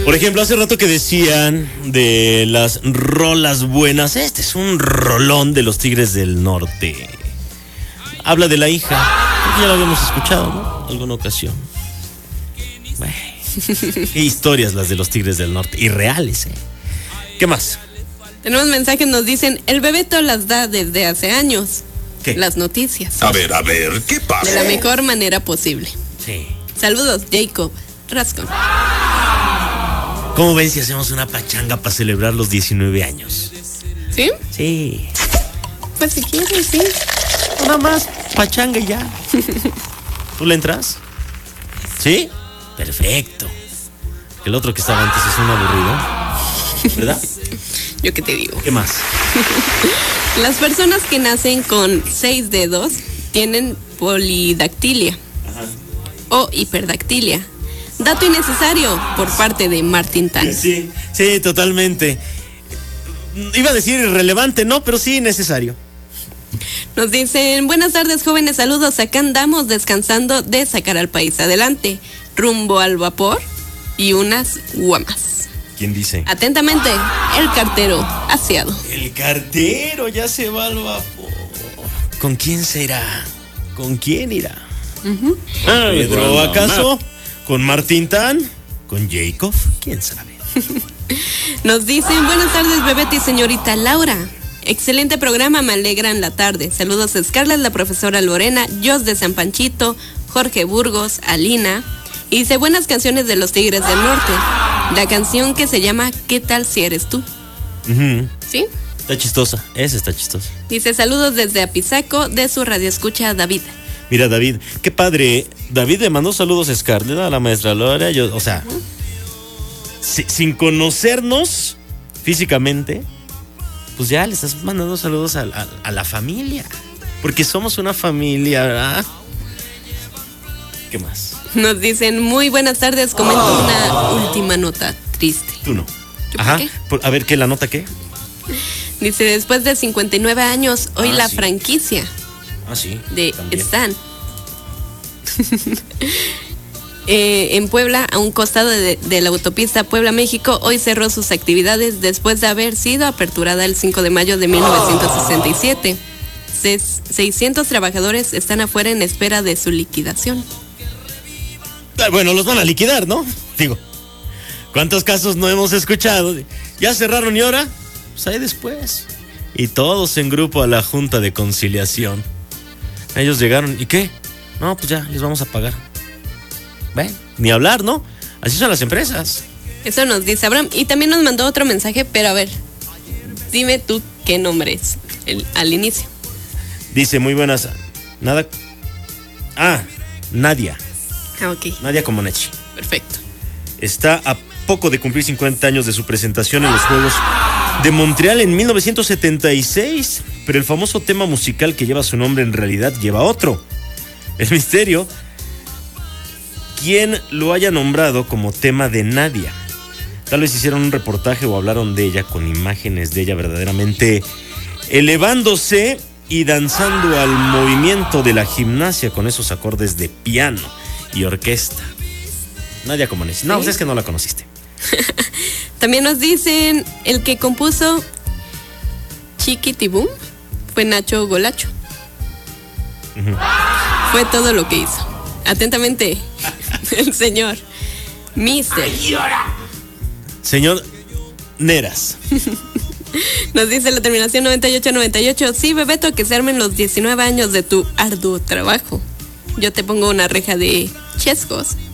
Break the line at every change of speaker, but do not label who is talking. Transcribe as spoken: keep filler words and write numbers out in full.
Por ejemplo, hace rato que decían de las rolas buenas. Este es un rolón de los Tigres del Norte. Habla de la hija. Creo que ya lo habíamos escuchado, ¿no? Alguna ocasión. Bueno, qué historias las de los Tigres del Norte. Irreales, ¿eh? ¿Qué más?
Tenemos mensajes, nos dicen, el Bebeto las da desde hace años.
¿Qué?
Las noticias.
A ver, a ver, ¿qué pasa?
De la mejor manera posible.
Sí.
Saludos, Jacob Rascón.
¿Cómo ven si hacemos una pachanga para celebrar los diecinueve años?
¿Sí?
Sí.
Pues si quieres, sí.
Nada más, pachanga y ya. ¿Tú le entras? ¿Sí? Perfecto. El otro que estaba antes es un aburrido, ¿verdad?
Yo qué te digo.
¿Qué más?
Las personas que nacen con seis dedos tienen polidactilia. Ajá. O hiperdactilia. Dato innecesario por parte de Martín Tan.
Sí, sí, totalmente. Iba a decir irrelevante, no, pero sí necesario.
Nos dicen, buenas tardes jóvenes, saludos, acá andamos descansando de sacar al país adelante, rumbo al vapor y unas guamas.
¿Quién dice?
Atentamente, el cartero aseado.
El cartero ya se va al vapor. ¿Con quién será? ¿Con quién irá? Uh-huh. ¿Pedro acaso? ¿Con Martín Tan? ¿Con Jacob? ¿Quién sabe?
Nos dicen, buenas tardes, Bebete y señorita Laura. Excelente programa, me alegran la tarde. Saludos a Scarlett, la profesora Lorena, Jos de San Panchito, Jorge Burgos, Alina. Y dice, buenas canciones de los Tigres del Norte. La canción que se llama ¿Qué tal si eres tú?
Uh-huh.
¿Sí?
Está chistosa, esa está chistosa.
Dice, saludos desde Apizaco, de su radioescucha David.
Mira, David, qué padre. David le mandó saludos a Scarlett, a la maestra Laura. Yo, o sea, uh-huh. si, sin conocernos físicamente, pues ya le estás mandando saludos a, a, a la familia. Porque somos una familia, ¿verdad? ¿Qué más?
Nos dicen, muy buenas tardes, comento oh. una última nota triste.
Tú no. Ajá. ¿Qué? A ver, ¿qué? ¿La nota qué?
Dice, después de cincuenta y nueve años, hoy ah, la sí. franquicia
ah, sí,
de
también.
Stan eh, en Puebla, a un costado de, de la autopista Puebla-México, hoy cerró sus actividades después de haber sido aperturada el cinco de mayo de mil novecientos sesenta y siete. Ses, seiscientos trabajadores están afuera en espera de su liquidación.
Bueno, los van a liquidar, ¿no? Digo, ¿cuántos casos no hemos escuchado? ¿Ya cerraron y ahora? Pues ahí después. Y todos en grupo a la Junta de Conciliación. Ellos llegaron, ¿y qué? No, pues ya, les vamos a pagar. Ven, ni hablar, ¿no? Así son las empresas.
Eso nos dice Abraham. Y también nos mandó otro mensaje, pero a ver, dime tú qué nombre es el, al inicio.
Dice, muy buenas. Nada. Ah, Nadia.
Ah, ok.
Nadia Comaneci.
Perfecto.
Está a poco de cumplir cincuenta años de su presentación en los Juegos de Montreal en mil novecientos setenta y seis, pero el famoso tema musical que lleva su nombre en realidad lleva otro. El misterio, ¿quién lo haya nombrado como tema de Nadia? Tal vez hicieron un reportaje o hablaron de ella con imágenes de ella verdaderamente elevándose y danzando al movimiento de la gimnasia con esos acordes de piano y orquesta. Nadia Comaneci. No, ¿sí? Es que no la conociste.
También nos dicen, el que compuso Chiquitibum fue Nacho Golacho. Uh-huh. Fue todo lo que hizo. Atentamente, el señor Mister
Señor Neras.
Nos dice la terminación noventa y ocho noventa y ocho. Sí, Bebeto, que se armen los diecinueve años de tu arduo trabajo. Yo te pongo una reja de chescos